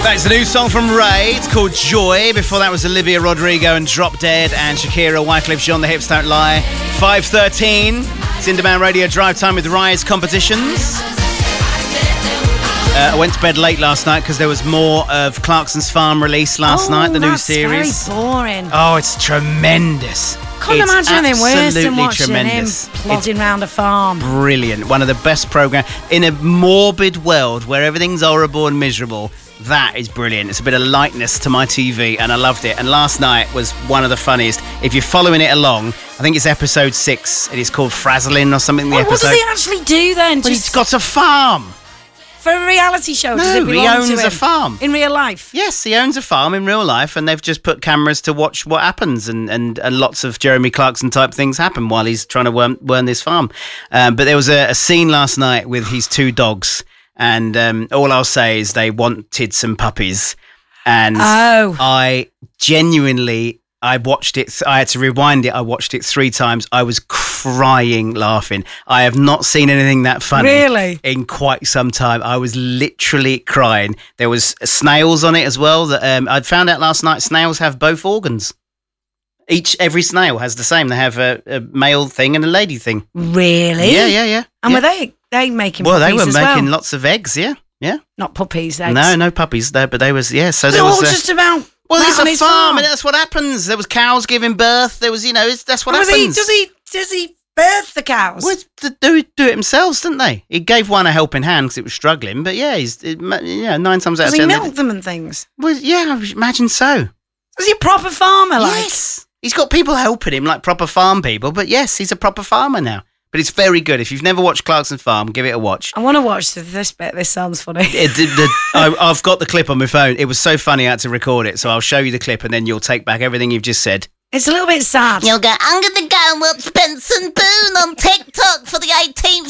That's the new song from Ray. It's called Joy. Before that was Olivia Rodrigo and Drop Dead and Shakira, Wyclef Jean, The Hips Don't Lie. 5:13. It's Indie Radio Drive Time with Rise Competitions. I went to bed late last night because there was more of Clarkson's Farm released last night, the new series. Very boring. Oh, it's tremendous. Can't imagine anything worse than watching tremendous. him plodding round a farm. Brilliant. One of the best programmes in a morbid world where everything's horrible and miserable. That is brilliant. It's a bit of lightness to my TV, and I loved it. And last night was one of the funniest. If you're following it along, I think it's episode 6, and it's called Frazzling or something. What does he actually do then? Well, he's got a farm. For a reality show? No, does it belong he owns to him? a farm. In real life? Yes, he owns a farm in real life, and they've just put cameras to watch what happens, and lots of Jeremy Clarkson type things happen while he's trying to worm this farm. But there was a scene last night with his 2 dogs, and all I'll say is they wanted some puppies. And I watched it. I had to rewind it. I watched it 3 times. I was crying, laughing. I have not seen anything that funny in quite some time. I was literally crying. There was snails on it as well. That I found out last night. Snails have both organs. Every snail has the same. They have a male thing and a lady thing. Really? Yeah. And were they making? Well, puppies they were as making lots of eggs. Yeah. Not puppies. Eggs. No puppies there, but they was So it's there all was just about. Well, it's a farm, and that's what happens. There was cows giving birth. There was, that's what happens. Does he birth the cows? Well, they do it themselves, didn't they? He gave one a helping hand because it was struggling. But 9 times out of 10. Does he milk them and things? Well, yeah, I imagine so. Is he a proper farmer? Yes, he's got people helping him, like proper farm people. But yes, he's a proper farmer now. But it's very good. If you've never watched Clarkson Farm, give it a watch. I want to watch this bit. This sounds funny. I've got the clip on my phone. It was so funny I had to record it. So I'll show you the clip and then you'll take back everything you've just said. It's a little bit sad. You'll go, I'm going to go and watch Benson Boone on TikTok for the 18th